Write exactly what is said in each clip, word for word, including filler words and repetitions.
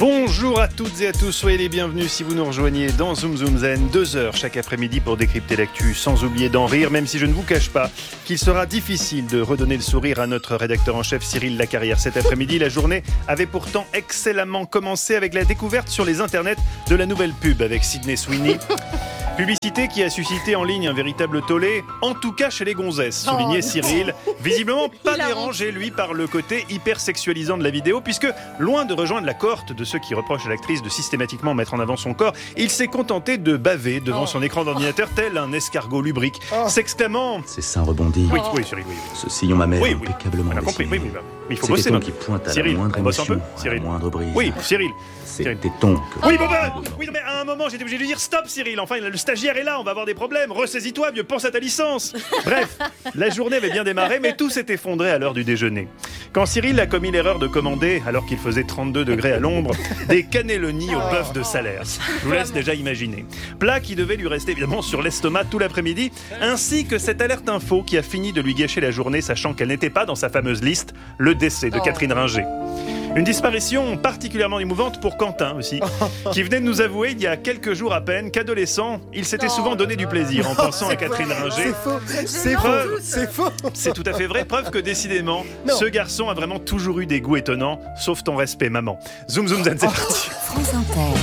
Bonjour à toutes et à tous, soyez les bienvenus si vous nous rejoignez dans Zoom Zoom Zen, deux heures chaque après-midi pour décrypter l'actu sans oublier d'en rire, même si je ne vous cache pas qu'il sera difficile de redonner le sourire à notre rédacteur en chef Cyril Lacarrière. Cet après-midi, la journée avait pourtant excellemment commencé avec la découverte sur les internets de la nouvelle pub avec Sydney Sweeney. Publicité qui a suscité en ligne un véritable tollé, en tout cas chez les gonzesses, soulignait Cyril, visiblement pas dérangé lui par le côté hyper sexualisant de la vidéo, puisque loin de rejoindre la cohorte de ceux qui reprochent à l'actrice de systématiquement mettre en avant son corps, il s'est contenté de baver devant oh. son écran d'ordinateur tel un escargot lubrique, oh. s'exclamant « Ses seins rebondis, oui, oui, Cyril, oui, oui. ce sillon mammaire oui, oui. impeccablement on a compris, oui, oui, bah. Il faut ces bosser, tétons qui pointent à Cyril, la moindre émotion, à la moindre brise. Oui, Cyril. Ces tétons que... Oui, bon ben, oui, non, mais à un moment, j'étais obligé de lui dire stop, Cyril. Enfin, le stagiaire est là, on va avoir des problèmes. Ressaisis-toi, vieux, pense à ta licence. Bref, la journée avait bien démarré, mais tout s'est effondré à l'heure du déjeuner. Quand Cyril a commis l'erreur de commander, alors qu'il faisait trente-deux degrés à l'ombre, des cannelloni au bœuf de Salers. Je vous laisse déjà imaginer. Plat qui devait lui rester évidemment sur l'estomac tout l'après-midi, ainsi que cette alerte info qui a fini de lui gâcher la journée, sachant qu'elle n'était pas dans sa fameuse liste, le décès de Catherine Ringer. Une disparition particulièrement émouvante pour Quentin aussi, qui venait de nous avouer il y a quelques jours à peine qu'adolescent, il s'était non, souvent donné du plaisir en pensant à Catherine Ringer. C'est faux, c'est faux, c'est faux. C'est tout à fait vrai, preuve que décidément, non. ce garçon a vraiment toujours eu des goûts étonnants, sauf ton respect, maman. Zoom Zoom Zen, c'est parti. France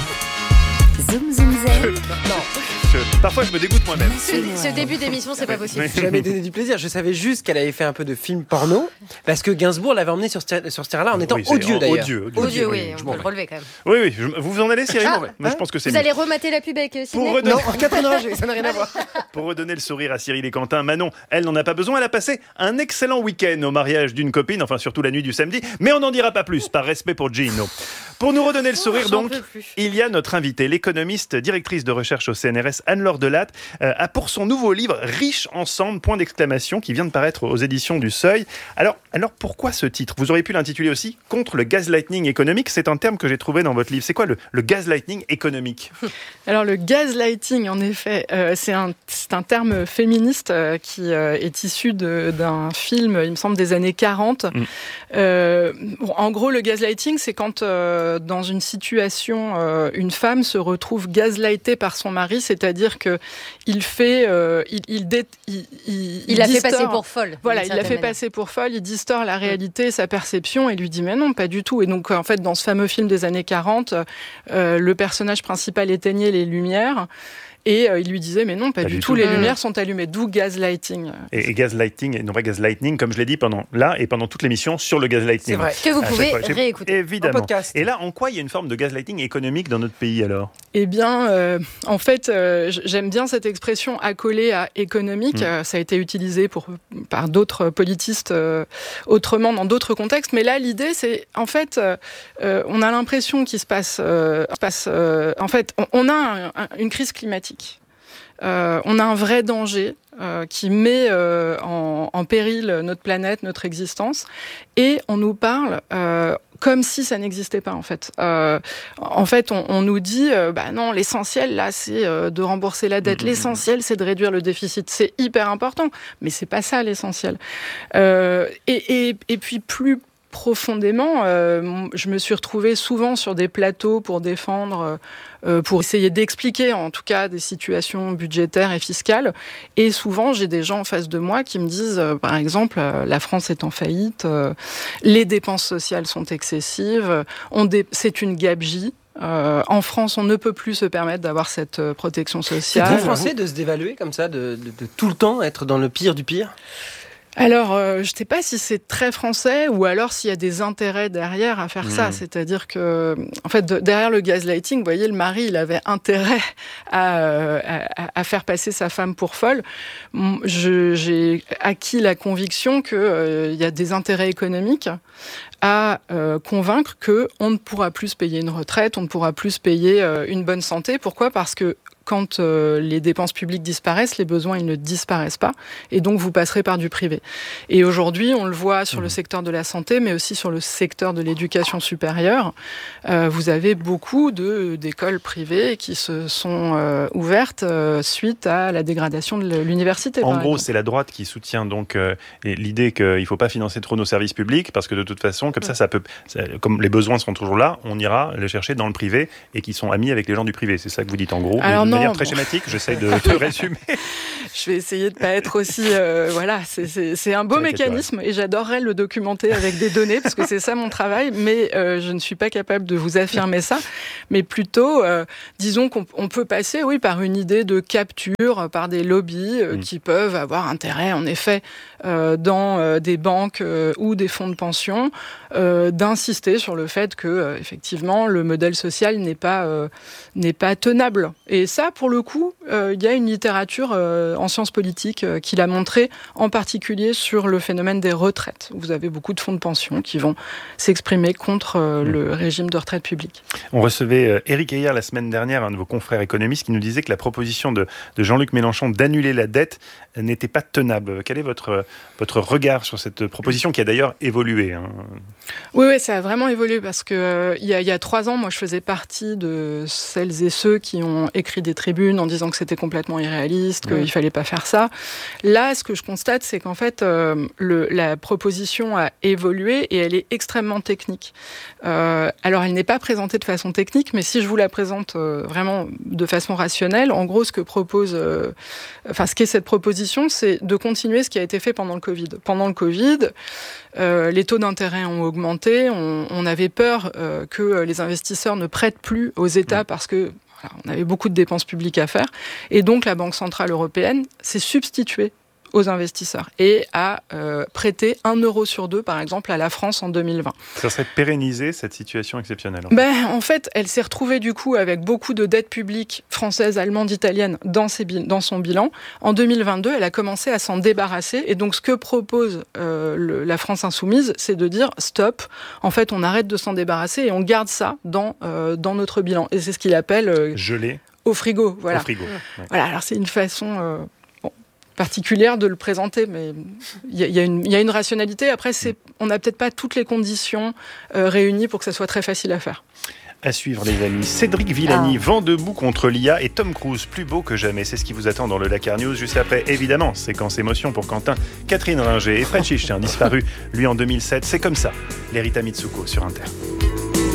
Inter. Zoom Zoom Zen. Non. Je, parfois, je me dégoûte moi-même. Ce, ce début d'émission, c'est pas possible. J'ai jamais donné du plaisir. Je savais juste qu'elle avait fait un peu de film porno, parce que Gainsbourg l'avait emmené sur ce, sur ce terrain-là en étant oui, odieux d'ailleurs. Odieux, odieux, odieux oui, oui, on peut le relever quand même. Oui, oui. Je, vous en allez, Cyril ah, hein je pense que c'est Vous mieux. allez remater la pub avec Sydney Pour redonner... Non, Catherine Ringer, ça n'a rien à voir. Pour redonner le sourire à Cyril et Quentin, Manon, elle n'en a pas besoin. Elle a passé un excellent week-end au mariage d'une copine, enfin surtout la nuit du samedi, mais on n'en dira pas plus, par respect pour Gino. Pour nous redonner le sourire, oh, donc, il y a notre invitée, l'économiste, directrice de recherche au C N R S, Anne-Laure Delatte, euh, a pour son nouveau livre « Riches ensemble », point d'exclamation, qui vient de paraître aux éditions du Seuil. Alors, alors pourquoi ce titre ? Vous auriez pu l'intituler aussi « Contre le gaslighting économique ». C'est un terme que j'ai trouvé dans votre livre. C'est quoi le, le gaslighting économique ? Alors, le gaslighting, en effet, euh, c'est, un, c'est un terme féministe euh, qui euh, est issu de, d'un film, il me semble, des années quarante. Mm. Euh, bon, en gros, le gaslighting, c'est quand... Euh, dans une situation, euh, une femme se retrouve gaslightée par son mari, c'est-à-dire que il fait, euh, il, il, dé, il, il, il la fait passer pour folle. Voilà, il la fait manière. passer pour folle, il distord la réalité, mmh. sa perception, et lui dit mais non, pas du tout. Et donc en fait, dans ce fameux film des années quarante, euh, le personnage principal éteignait les lumières. Et euh, il lui disait, mais non, pas, pas du, du tout, tout, les mmh. lumières sont allumées, d'où gaslighting. Et, et gaslighting, et non pas gaslighting, comme je l'ai dit pendant là et pendant toute l'émission sur le gaslighting. C'est vrai, que vous pouvez réécouter. Évidemment. En podcast. Et là, en quoi il y a une forme de gaslighting économique dans notre pays alors ? Eh bien, euh, en fait, euh, j'aime bien cette expression accolée à économique. Mmh. Euh, ça a été utilisé pour, par d'autres politistes euh, autrement dans d'autres contextes. Mais là, l'idée, c'est, en fait, euh, on a l'impression qu'il se passe, euh, passe euh, en fait, on, on a un, un, une crise climatique. Euh, on a un vrai danger euh, qui met euh, en, en péril notre planète, notre existence, et on nous parle euh, comme si ça n'existait pas en fait. Euh, en fait, on, on nous dit, euh, bah non, l'essentiel là, c'est euh, de rembourser la dette. Mmh. L'essentiel, c'est de réduire le déficit. C'est hyper important, mais c'est pas ça l'essentiel. Euh, et, et, et puis plus profondément, euh, je me suis retrouvée souvent sur des plateaux pour défendre, euh, pour essayer d'expliquer en tout cas des situations budgétaires et fiscales. Et souvent, j'ai des gens en face de moi qui me disent, euh, par exemple, euh, la France est en faillite, euh, les dépenses sociales sont excessives, on dé- c'est une gabegie. Euh, en France, on ne peut plus se permettre d'avoir cette euh, protection sociale. C'est très français de se dévaluer comme ça, de, de, de tout le temps être dans le pire du pire ? Alors, euh, je ne sais pas si c'est très français ou alors s'il y a des intérêts derrière à faire mmh. ça. C'est-à-dire que, en fait, de, derrière le gaslighting, vous voyez, le mari, il avait intérêt à, à, à faire passer sa femme pour folle. Je, j'ai acquis la conviction qu'il euh, y a des intérêts économiques à euh, convaincre qu'on ne pourra plus se payer une retraite, on ne pourra plus se payer euh, une bonne santé. Pourquoi ? Parce que quand euh, les dépenses publiques disparaissent, les besoins, ils ne disparaissent pas. Et donc, vous passerez par du privé. Et aujourd'hui, on le voit sur mmh. le secteur de la santé, mais aussi sur le secteur de l'éducation supérieure. Euh, vous avez beaucoup de, d'écoles privées qui se sont euh, ouvertes euh, suite à la dégradation de l'université. En gros, exemple. C'est la droite qui soutient donc euh, l'idée qu'il ne faut pas financer trop nos services publics, parce que de toute façon, pension. Comme ça, ça peut, ça, comme les besoins sont toujours là, on ira les chercher dans le privé et qui sont amis avec les gens du privé. C'est ça que vous dites en gros. Alors de non, manière bon. très schématique, j'essaie de, de résumer. Je vais essayer de pas être aussi... Euh, voilà, c'est, c'est, c'est un beau c'est mécanisme et j'adorerais le documenter avec des données parce que c'est ça mon travail, mais euh, je ne suis pas capable de vous affirmer ça. Mais plutôt, euh, disons qu'on on peut passer, oui, par une idée de capture, par des lobbies euh, mmh. qui peuvent avoir intérêt, en effet, euh, dans euh, des banques euh, ou des fonds de pension, euh, d'insister sur le fait que, euh, effectivement, le modèle social n'est pas, euh, n'est pas tenable. Et ça, pour le coup, euh, il y a une littérature euh, en sciences politiques euh, qui l'a montré, en particulier sur le phénomène des retraites. Vous avez beaucoup de fonds de pension qui vont s'exprimer contre euh, mmh. le régime de retraite publique. On recevait euh, Éric Heyer la semaine dernière, un de vos confrères économistes, qui nous disait que la proposition de, de Jean-Luc Mélenchon d'annuler la dette n'était pas tenable. Quel est votre, votre regard sur cette proposition qui a d'ailleurs évolué hein? Oui, oui, ça a vraiment évolué parce que euh, il y a, il y a trois ans, moi, je faisais partie de celles et ceux qui ont écrit des tribunes en disant que c'était complètement irréaliste, qu'il ne fallait pas faire ça. Là, ce que je constate, c'est qu'en fait, euh, le, la proposition a évolué et elle est extrêmement technique. Euh, alors, elle n'est pas présentée de façon technique, mais si je vous la présente euh, vraiment de façon rationnelle, en gros, ce que propose, euh, enfin, ce qu'est cette proposition, c'est de continuer ce qui a été fait pendant le Covid. Pendant le Covid, euh, les taux d'intérêt ont augmenté. On, on avait peur euh, que les investisseurs ne prêtent plus aux États parce que voilà, on avait beaucoup de dépenses publiques à faire. Et donc, la Banque centrale européenne s'est substituée aux investisseurs et a euh, prêté un euro sur deux, par exemple, à la France en deux mille vingt. Ça serait pérenniser cette situation exceptionnelle. En, ben, en fait, elle s'est retrouvée du coup avec beaucoup de dettes publiques françaises, allemandes, italiennes dans, ses, dans son bilan. En deux mille vingt-deux, elle a commencé à s'en débarrasser. Et donc, ce que propose euh, le, la France insoumise, c'est de dire stop. En fait, on arrête de s'en débarrasser et on garde ça dans, euh, dans notre bilan. Et c'est ce qu'il appelle euh, gelé au frigo. Voilà. Au frigo. Ouais. Voilà. Alors, c'est une façon. Euh, particulière de le présenter, mais il y, y, y a une rationalité. Après, c'est, on n'a peut-être pas toutes les conditions euh, réunies pour que ça soit très facile à faire. À suivre, les amis. Cédric Villani, ah. vent debout contre l'I A et Tom Cruise, plus beau que jamais. C'est ce qui vous attend dans le Dakar News. Juste après, évidemment, séquence émotion pour Quentin, Catherine Ringer et Fred Chichin, disparu, lui, en deux mille sept. C'est comme ça. Les Rita Mitsuko sur Inter.